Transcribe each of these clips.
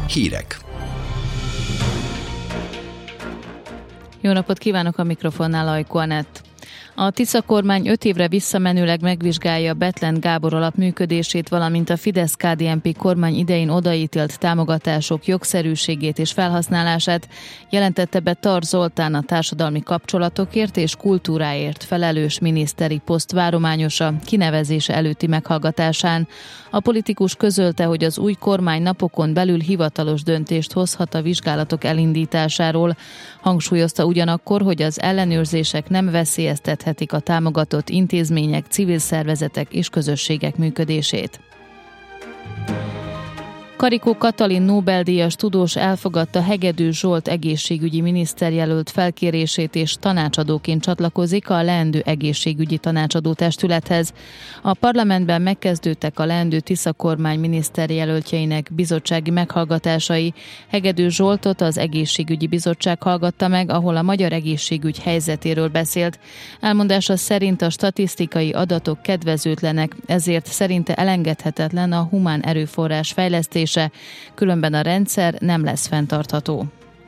Hírek. Jó napot kívánok, a mikrofonnál Ajko Anett. A Tisza kormány 5 évre visszamenőleg megvizsgálja Bethlen Gábor alap működését, valamint a Fidesz-KDNP kormány idején odaítélt támogatások jogszerűségét és felhasználását, jelentette be Tar Zoltán, a társadalmi kapcsolatokért és kultúráért felelős miniszteri poszt várományosa kinevezése előtti meghallgatásán. A politikus közölte, hogy az új kormány napokon belül hivatalos döntést hozhat a vizsgálatok elindításáról. Hangsúlyozta ugyanakkor, hogy az ellenőrzések nem veszélyeztethetik a támogatott intézmények, civil szervezetek és közösségek működését. Karikó Katalin Nobel-díjas tudós elfogadta Hegedű Zsolt egészségügyi miniszterjelölt felkérését, és tanácsadóként csatlakozik a leendő egészségügyi tanácsadó testülethez. A parlamentben megkezdődtek a leendő Tisza kormány miniszterjelöltjeinek bizottsági meghallgatásai. Hegedű Zsoltot az egészségügyi bizottság hallgatta meg, ahol a magyar egészségügy helyzetéről beszélt. Elmondása szerint a statisztikai adatok kedvezőtlenek, ezért szerinte elengedhetetlen a humán erőforrás fejlesztése, különben a rendszer nem lesz fenntartható.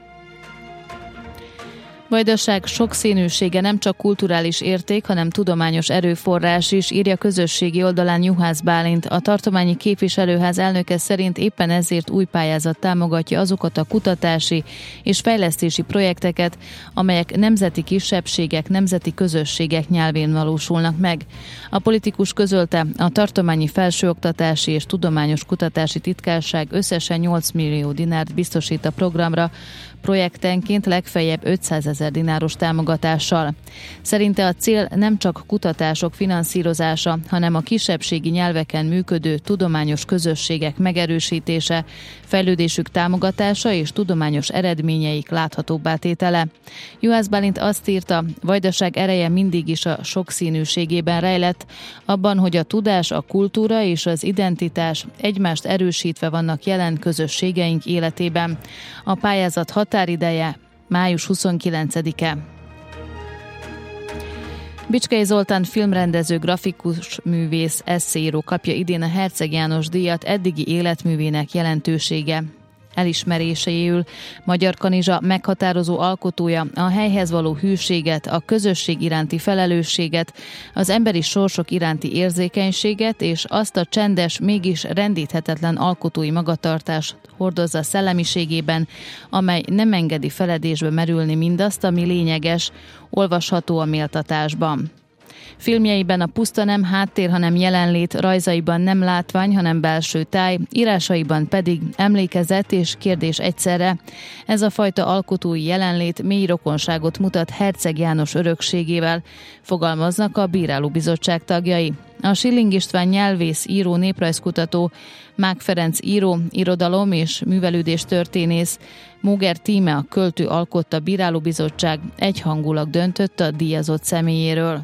Vajdaság sokszínűsége nem csak kulturális érték, hanem tudományos erőforrás is, írja közösségi oldalán Juhász Bálint. A tartományi képviselőház elnöke szerint éppen ezért új pályázat támogatja azokat a kutatási és fejlesztési projekteket, amelyek nemzeti kisebbségek, nemzeti közösségek nyelvén valósulnak meg. A politikus közölte, a tartományi felsőoktatási és tudományos kutatási titkárság összesen 8 millió dinárt biztosít a programra, projektenként legfeljebb 500 000 dináros támogatással. Szerinte a cél nem csak kutatások finanszírozása, hanem a kisebbségi nyelveken működő tudományos közösségek megerősítése, fejlődésük támogatása és tudományos eredményeik láthatóbbá tétele. Juhász Bálint azt írta, Vajdaság ereje mindig is a sokszínűségében rejlett, abban, hogy a tudás, a kultúra és az identitás egymást erősítve vannak jelen közösségeink életében. A pályázat határideje május 29-e. Bicskei Zoltán filmrendező, grafikus művész, esszéíró kapja idén a Herceg János díjat eddigi életművének jelentősége elismeréséül. Magyar Kanizsa meghatározó alkotója a helyhez való hűséget, a közösség iránti felelősséget, az emberi sorsok iránti érzékenységet és azt a csendes, mégis rendíthetetlen alkotói magatartást hordozza szellemiségében, amely nem engedi feledésbe merülni mindazt, ami lényeges, olvasható a méltatásban. Filmjeiben a puszta nem háttér, hanem jelenlét, rajzaiban nem látvány, hanem belső táj, írásaiban pedig emlékezet és kérdés egyszerre. Ez a fajta alkotói jelenlét mély rokonságot mutat Herceg János örökségével, fogalmaznak a bírálóbizottság tagjai. A Schilling István nyelvész, író, néprajzkutató, Mák Ferenc író, irodalom és művelődés történész, Móger Tíme, a költő alkotta bírálóbizottság egyhangulag döntött a díjazott személyéről.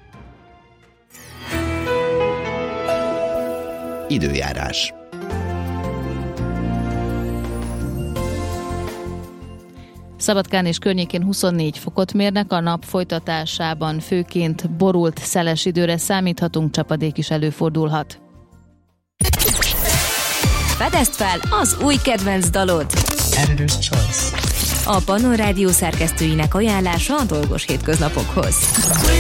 Időjárás. Szabadkán és környékén 24 fokot mérnek, a nap folytatásában főként borult, szeles időre számíthatunk, csapadék is előfordulhat. Fedezd fel az új kedvenc dalod! Editor's Choice. A Pannon Rádió szerkesztőinek ajánlása a dolgos hétköznapokhoz.